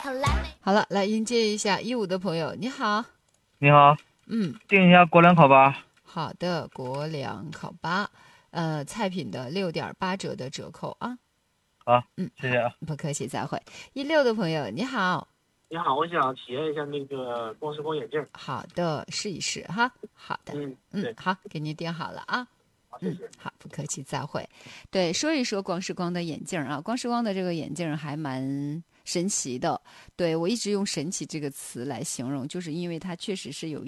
好了，来迎接一下15的朋友，你好。 你好，订一下国粮烤吧。 好的，国粮烤吧，菜品的6.8折的折扣啊。 好，谢好， 谢啊。 不客气，再会。16的朋友，你好。 你好，我想体验一下那个光时光眼镜。 好的，试一试哈。好的， 对， 好，给您订好了啊。 好，谢谢。 好，不客气，再会。对，说一说光时光的眼镜啊，光时光的这个眼镜还蛮神奇的。对，我一直用神奇这个词来形容，就是因为它确实是有